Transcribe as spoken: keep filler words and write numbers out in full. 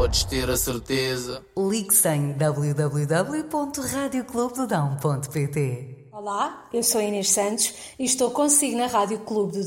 podes ter a certeza. Ligue sem w w w ponto rádio clube do dão ponto p t. Olá, eu sou Inês Santos e estou consigo na Rádio Clube do